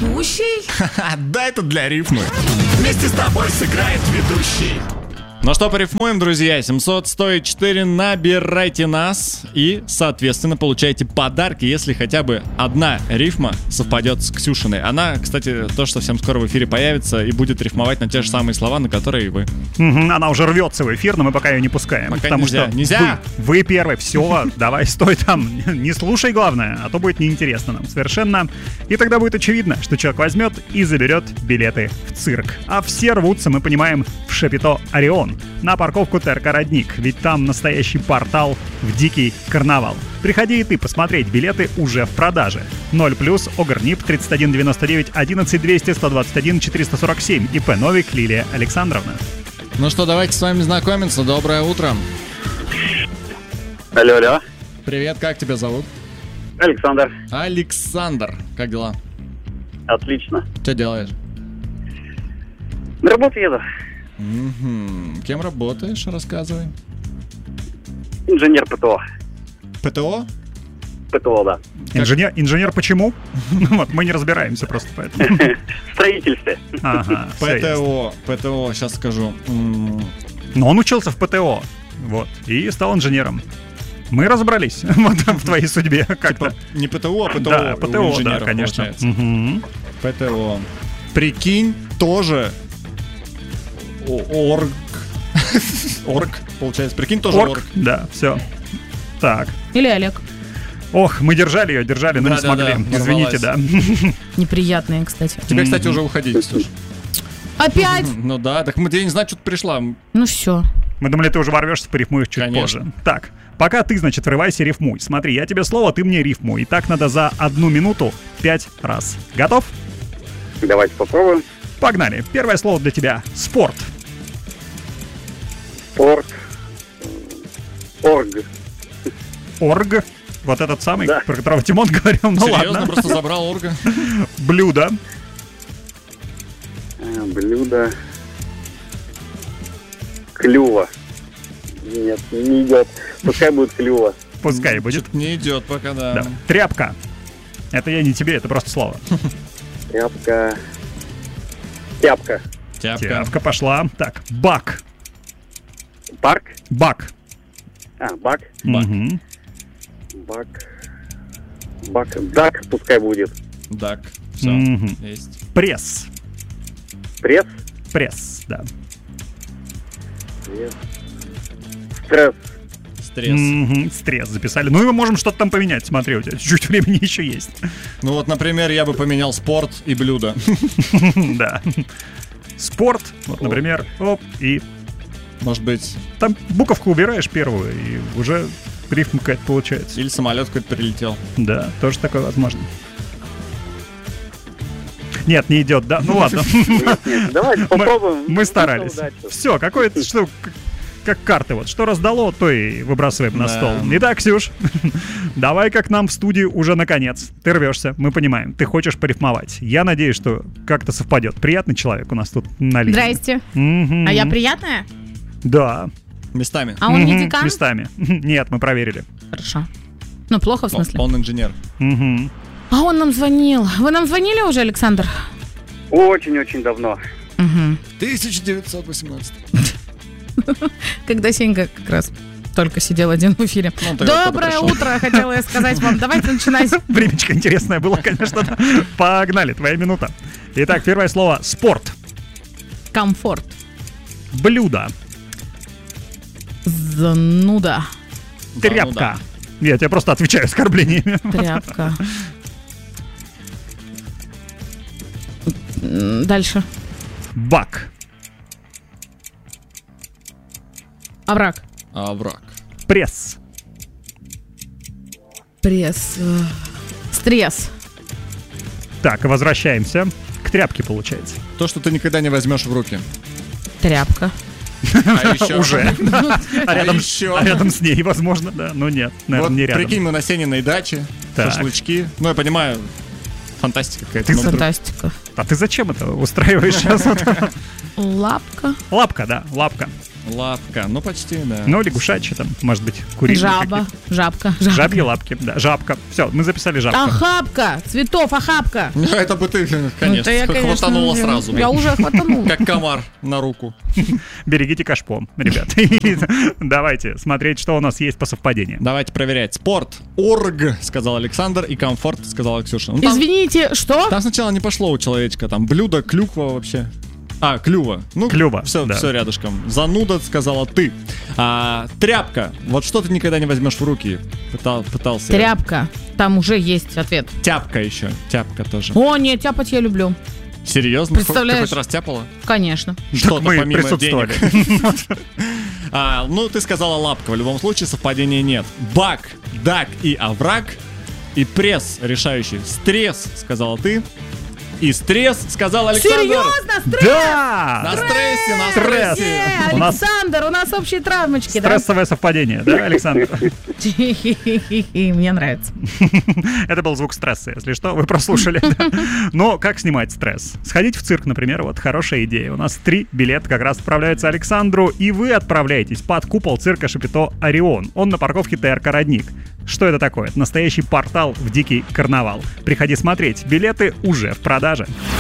ведущий? Да, это для рифмы. Вместе с тобой сыграет ведущий. Ну что, порифмуем, друзья. 700-104, набирайте нас и, соответственно, получайте подарки, если хотя бы одна рифма совпадет с Ксюшиной. Она, кстати, тоже совсем скоро в эфире появится и будет рифмовать на те же самые слова, на которые и вы. Она уже рвется в эфир, но мы пока ее не пускаем. Пока потому нельзя. что Нельзя! Вы первый, все, давай, стой там. Не слушай, главное, а то будет неинтересно нам совершенно. И тогда будет очевидно, что человек возьмет и заберет билеты в цирк. А все рвутся, мы понимаем, в Шапито Орион. На парковку ТРК «Родник», ведь там настоящий портал в дикий карнавал. Приходи и ты посмотреть, билеты уже в продаже. 0+, ОГРНИП 3199 11 200 121 447. ИП Новик Лилия Александровна. Ну что, давайте с вами знакомиться. Доброе утро. Алло. Привет, как тебя зовут? Александр. Александр, как дела? Отлично. Что делаешь? На работу еду. Кем работаешь? Рассказывай. Инженер ПТО. ПТО? ПТО, да. Инженер почему? Вот, мы не разбираемся просто поэтому. В строительстве. Ага, ПТО, сейчас скажу. Но он учился в ПТО, вот, и стал инженером. Мы разобрались вот, в твоей судьбе как-то. Не ПТО, а ПТО. Да, ПТО, да, конечно. ПТО. Прикинь, тоже орг, получается. Прикинь, тоже орг. Да, все. Так. Или Олег. Ох, мы держали ее, но не смогли. Да, извините, да. Неприятные, кстати. Тебе, кстати, уже уходить, Ксюш. Опять? Ну да, так я не знаю, что ты пришла. Ну все. Мы думали, ты уже ворвешься, порифмуешь чуть позже. Так, пока ты, значит, врывайся, рифмуй. Смотри, я тебе слово, ты мне рифмуй. И так надо за 1 минуту 5 раз. Готов? Давайте попробуем. Погнали. Первое слово для тебя. Спорт. Спорт. Орг. Орг. Вот этот самый, да. Про которого Тимон говорил. Ну Серьезно, ладно. просто забрал орга. Блюдо. Блюдо. Клюва. Нет, не идет. Пускай будет клюва. Пускай будет. Что-то не идет пока, да. Да. Тряпка. Это я не тебе, это просто слово. Тряпка. Тяпка. Тяпка пошла. Так, бак. Парк. Бак. Бак. Мгм. Бак. Дак пускай будет. Дак. Все, Мгм. есть. Пресс. Пресс. Пресс, да. Стресс. Стресс. Мгм. Стресс записали. Ну и мы можем что-то там поменять. Смотри, у тебя чуть-чуть времени еще есть. Ну вот, например, я бы поменял спорт и блюдо. Да. Спорт, вот, например, оп, и Может быть, там буковку убираешь первую, и уже рифма какая-то получается. или самолет какой-то прилетел. Да, тоже такое возможно. Нет, не идет, да? Ну ладно. Нет, давайте попробуем. Мы старались. Удачи. Все, какое-то что, как карты вот. Что раздало, то и выбрасываем на Да. стол. Итак, Ксюш, давай-ка к нам в студию уже наконец. Ты рвешься, мы понимаем. Ты хочешь порифмовать. Я надеюсь, что как-то совпадет. Приятный человек у нас тут на линии. Здрасте. Мгм. А я приятная? Да. Местами. А он не Мгм. декан? Местами. Нет, мы проверили. Хорошо. Ну, плохо в смысле. Он инженер. Мгм. А он нам звонил. Вы нам звонили уже, Александр? Очень-очень давно. Угу. 1918. Когда Сенька как раз только сидел один в эфире. Ну, тогда Доброе кто-то пришел. утро, хотела я сказать вам. Давайте начинать. Времечко интересное было, конечно. Да. Погнали, твоя минута. Итак, первое слово. Спорт. Комфорт. Блюдо. Зануда. Тряпка. Я тебе просто отвечаю оскорблениями. Тряпка. Дальше. Бак. Овраг. Овраг. Пресс. Пресс. Стресс. Так, возвращаемся к тряпке, получается. То, что ты никогда не возьмешь в руки. Тряпка. А еще. Уже. А рядом еще. а рядом с ней, возможно, да. Но нет, Вот наверное, не рядом. прикинь, мы на Сениной даче, Так. шашлычки. Ну, я понимаю, фантастика какая-то. Ты но вдруг- Фантастика. А ты зачем это устраиваешь сейчас? Лапка. Лапка, да, лапка. Лапка, ну почти, да. Ну, лягушачья там, может быть, куриные. Жаба, жабка. Жабьи лапки, да, жабка. Все, мы записали жабку. Охапка, цветов, охапка. Это бы ты, конечно, Это я, конечно, хватанула сразу. Я уже хватанула. Как комар на руку. Берегите кашпо, ребят. И давайте смотреть, что у нас есть по совпадениям. Давайте проверять. Спорт. Орг, сказал Александр, и комфорт, сказала Ксюша. Ну, там, Извините, что? там сначала не пошло у человечка. Там блюдо, клюква вообще. Клюва. Ну, Клюва, Все, да. все рядышком. Зануда, сказала ты. Тряпка. Вот что ты никогда не возьмешь в руки? Пытался. Тряпка. Там уже есть ответ. Тяпка еще. Тяпка тоже. О, нет, тяпать я люблю. Серьезно? Представляешь? Ты хоть раз тяпала? Конечно. Что-то Мы помимо присутствовали. денег. Ну, ты сказала лапка. В любом случае совпадения нет. Бак, дак и овраг. И пресс решающий. Стресс, сказала ты. И стресс, сказал Александр. Серьезно? Стресс? Да! На стрессе, на Стресс. стрессе. У нас Александр, у нас общие травмочки, да? Стрессовое совпадение, да, Александр? Мне нравится. Это был звук стресса, если что, вы прослушали. Да? Но как снимать стресс? Сходить в цирк, например, вот хорошая идея. У нас 3 билета как раз отправляются Александру, и вы отправляетесь под купол цирка Шапито «Орион». Он на парковке ТРК «Родник». Что это такое? Это настоящий портал в дикий карнавал. Приходи смотреть. Билеты уже в продаже.